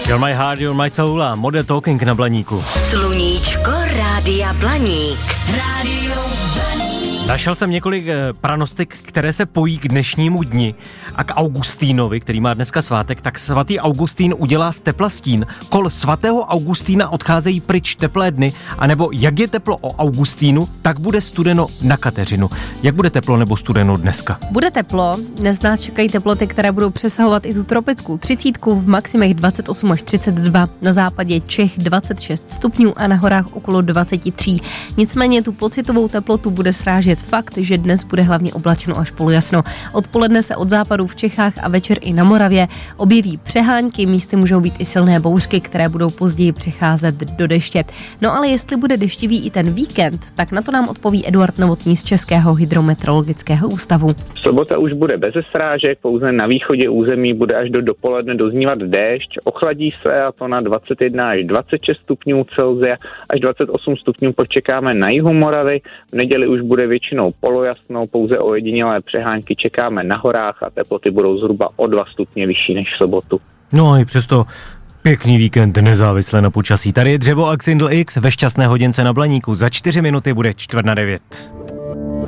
You're my heart, you're my soul, Modern Talking na Blaníku. Sluníčko Rádia Blaník. Rádio Blaník. Našel jsem několik pranostik, které se pojí k dnešnímu dni a k Augustínovi, který má dneska svátek, tak svatý Augustín udělá z tepla stín. Kol svatého Augustína odcházejí pryč teplé dny, anebo jak je teplo o Augustínu, tak bude studeno na Kateřinu. Jak bude teplo nebo studeno dneska? Bude teplo, dnes nás čekají teploty, které budou přesahovat i tu tropickou 30, v maximech 28 až 32, na západě Čech 26 stupňů a na horách okolo 23. Nicméně tu pocitovou teplotu bude srážet fakt, že dnes bude hlavně oblačno až polojasno. Odpoledne se od západu v Čechách a večer i na Moravě objeví přehánky, místy můžou být i silné bouřky, které budou později přecházet do deště. No ale jestli bude deštivý i ten víkend, tak na to nám odpoví Eduard Novotný z Českého hydrometeorologického ústavu. Sobota už bude bez srážek, pouze na východě území bude až do dopoledne doznívat déšť, ochladí se a to na 21 až 26 stupňů Celsia, až 28 stupňů počekáme na jihu Moravy, v neděli už bude většinou polojasno, pouze ojedinělé přehánky čekáme na horách a teploty budou zhruba o 2 stupně vyšší než v sobotu. No a i přesto pěkný víkend nezávisle na počasí. Tady je Dřevo a Xindl X ve šťastné hodince na Blaníku. Za 4 minuty bude 8:45.